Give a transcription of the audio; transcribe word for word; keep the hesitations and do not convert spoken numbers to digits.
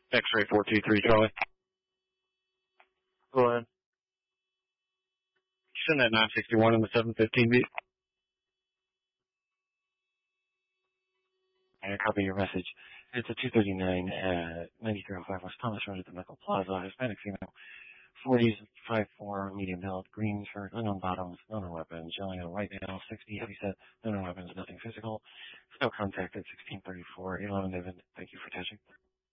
X-ray four two three Charlie. Go ahead. Send that nine sixty-one in the seven fifteen beat. I copy your message. It's a two thirty-nine at ninety-three oh five West Thomas Road at the Medical Plaza. Hispanic female. forties, five four, medium build, green shirt, unknown bottoms, no known weapons, yelling at right now, sixty, heavy set, no known weapons, nothing physical. No contact at sixteen thirty-four, eleven David. Thank you for touching.